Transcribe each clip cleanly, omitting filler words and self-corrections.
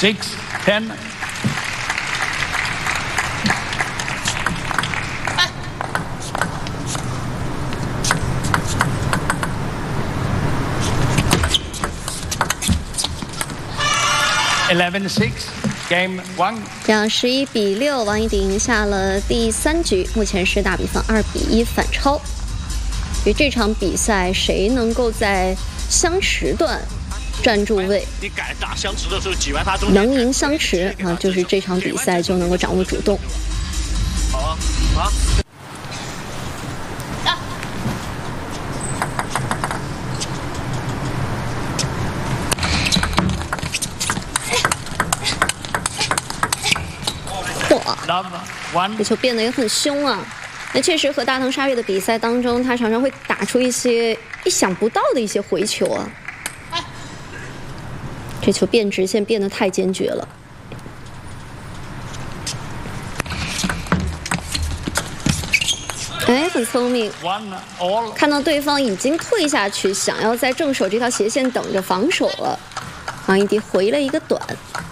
6-10. 11-6, Game 1. 这样11-6，王艺迪赢下了第3局，目前是大比分2-1反超。所以这场比赛谁能够在相持段站住位， 你敢打相持的时候挤完他中间， 能赢相持啊，就是这场比赛就能够掌握主动。 好啊，啊。 这球变得也很凶啊！那确实和大藤沙月的比赛当中，他常常会打出一些意想不到的一些回球啊。这球变直线变得太坚决了。哎，很聪明，看到对方已经退下去，想要在正手这条斜线等着防守了，王艺迪回了一个短。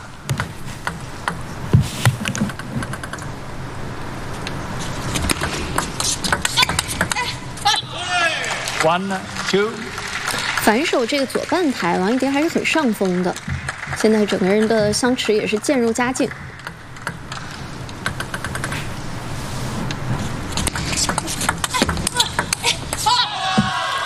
1-2。 反手这个左半台，王艺迪还是很上风的。现在整个人的相持也是渐入佳境。